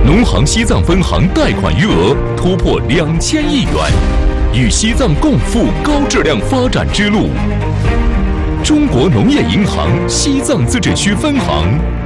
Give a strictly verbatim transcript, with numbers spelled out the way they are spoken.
农行西藏分行贷款余额突破两千亿元，与西藏共赴高质量发展之路。中国农业银行西藏自治区分行。